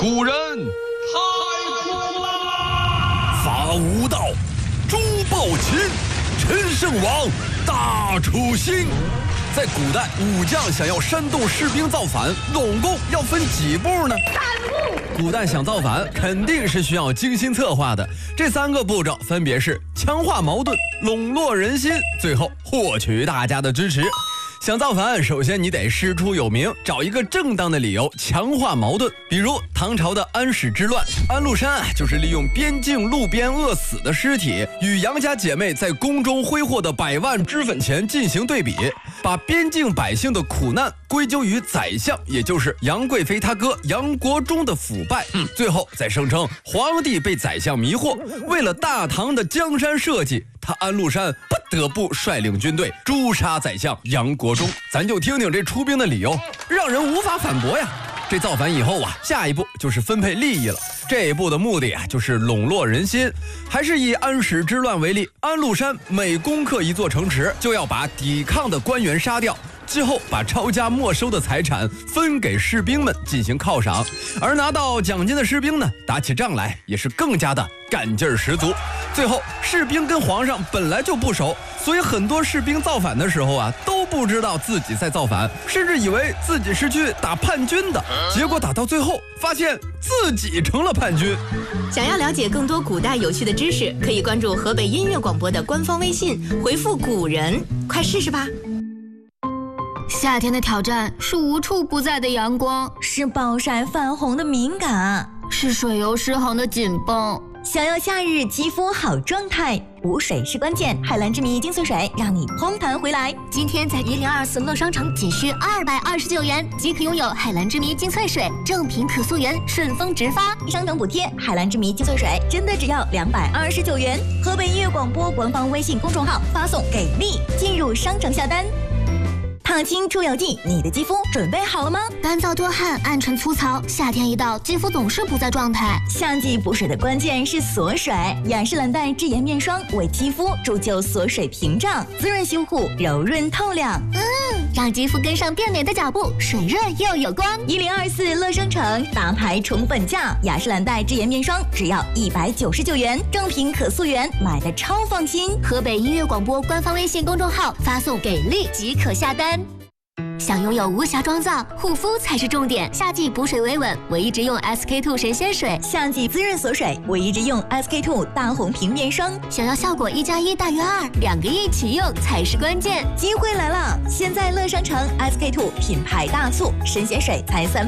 古人太苦了。 伐无道，诛暴秦，陈胜王大处兴。在古代，武将想要煽动士兵造反，拢共要分几步呢？古代想造反，肯定是需要精心策划的。这3个步骤分别是强化矛盾、笼络人心，最后获取大家的支持。想造反，首先你得师出有名，找一个正当的理由强化矛盾。比如唐朝的安史之乱，安禄山就是利用边境路边饿死的尸体，与杨家姐妹在宫中挥霍的100万脂粉钱进行对比，把边境百姓的苦难归咎于宰相，也就是杨贵妃他哥杨国忠的腐败。最后再声称皇帝被宰相迷惑，为了大唐的江山社稷，他安禄山不得不率领军队诛杀宰相杨国忠。咱就听听这出兵的理由，让人无法反驳呀。这造反以后啊，下一步就是分配利益了。这一步的目的啊，就是笼络人心。还是以安史之乱为例，安禄山每攻克一座城池，就要把抵抗的官员杀掉，之后把抄家没收的财产分给士兵们进行犒赏，而拿到奖金的士兵呢，打起仗来也是更加的干劲儿十足。最后，士兵跟皇上本来就不熟，所以很多士兵造反的时候啊，都不知道自己在造反，甚至以为自己是去打叛军的，结果打到最后发现自己成了叛军。 想要了解更多古代有趣的知识，可以关注河北音乐广播的官方微信，回复古人，快试试吧。 夏天的挑战是无处不在的阳光， 是暴晒泛红的敏感， 是水油失衡的紧绷。 想要夏日肌肤好状态，补水是关键。海蓝之谜精粹水让你嘭弹回来。 今天在1024乐商城仅需229元即可拥有海蓝之谜精粹水，正品可溯源，顺丰直发， 商城补贴。海蓝之谜精粹水真的只要229元。河北音乐广播官方微信公众号发送给力，进入商城下单。烫青出油剂，你的肌肤准备好了吗？ 干燥多汗、暗沉粗糙，夏天一到，肌肤总是不在状态。 夏季补水的关键是锁水，雅诗兰黛智颜面霜为肌肤铸就锁水屏障，滋润修护，柔润透亮。 让肌肤跟上变美的脚步，水润又有光。 1024乐商城大牌宠粉价，雅诗兰黛智颜面霜只要199元，正品可溯源，买的超放心。 河北音乐广播官方微信公众号发送给力即可下单。想拥有无瑕妆造，护肤才是重点。夏季补水维稳，我一直用 SK2 神仙水； 夏季滋润锁水，我一直用 SK2 大红瓶面霜。 想要效果1+1大于2，2个一起用才是关键。 机会来了！现在乐商城 SK2 品牌大促，神仙水才3